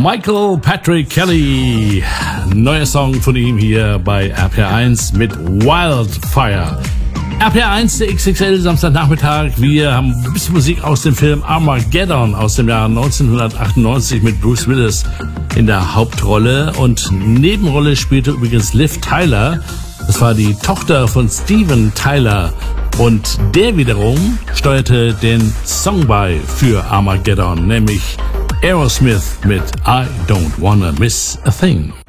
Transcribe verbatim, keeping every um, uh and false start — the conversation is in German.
Michael Patrick Kelly, neuer Song von ihm hier bei R P R eins mit Wildfire. R P R eins, der X X L Samstagnachmittag. Wir haben ein bisschen Musik aus dem Film Armageddon aus dem Jahr neunzehnhundertachtundneunzig mit Bruce Willis in der Hauptrolle. Und Nebenrolle spielte übrigens Liv Tyler. Das war die Tochter von Steven Tyler. Und der wiederum steuerte den Song bei für Armageddon, nämlich Aerosmith mit I Don't Wanna Miss a Thing.